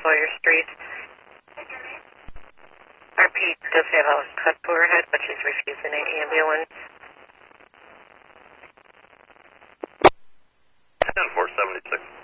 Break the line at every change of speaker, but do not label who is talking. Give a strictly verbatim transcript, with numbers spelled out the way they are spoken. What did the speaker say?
Sawyer Street. R P does have a cut to her head, but she's refusing an ambulance.
ten four seventy-six.